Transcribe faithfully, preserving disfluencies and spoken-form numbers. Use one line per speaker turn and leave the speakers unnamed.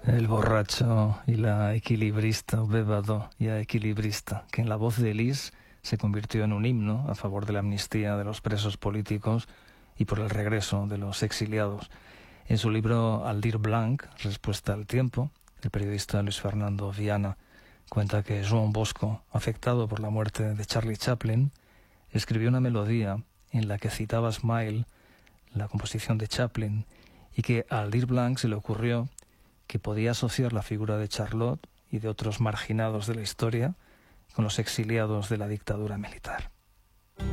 El borracho y la equilibrista, o bébado y la equilibrista, que en la voz de Elise se convirtió en un himno a favor de la amnistía de los presos políticos y por el regreso de los exiliados. En su libro Al dir blanc, Respuesta al tiempo, el periodista Luis Fernando Viana cuenta que Joan Bosco, afectado por la muerte de Charlie Chaplin, escribió una melodía en la que citaba Smile, la composición de Chaplin, y que a Al dir blanc se le ocurrió que podía asociar la figura de Charlotte y de otros marginados de la historia con los exiliados de la dictadura militar.